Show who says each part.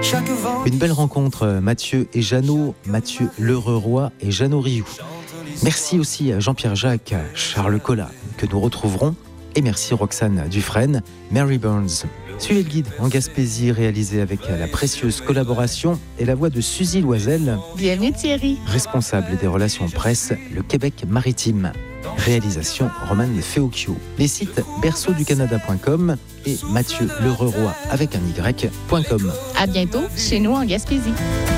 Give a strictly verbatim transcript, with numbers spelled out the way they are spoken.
Speaker 1: Une belle rencontre, Mathieu et Jeannot, Mathieu Lereroy et Jeannot Rioux. Merci aussi à Jean-Pierre Jacques, Charles Collat, que nous retrouverons. Et merci Roxane Dufresne, Mary Burns. Suivez le guide en Gaspésie, réalisé avec la précieuse collaboration et la voix de Suzy Loisel.
Speaker 2: Bienvenue Thierry.
Speaker 1: Responsable des relations presse, le Québec maritime. Réalisation Romane Feocchio. Les sites berceau du canada point com et Mathieu Lereroy avec un y point com.
Speaker 2: À bientôt chez nous en Gaspésie.